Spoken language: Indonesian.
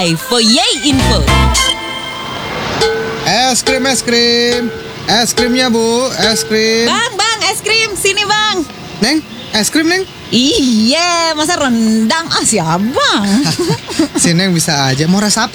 Standby for Yay Info. Es krim. Es krimnya Bu, es krim. Bang, es krim, sini bang. Neng, es krim Neng. Iya, masa rendang? Ah, siapa bang? Si Neng bisa aja, mau rasa apa?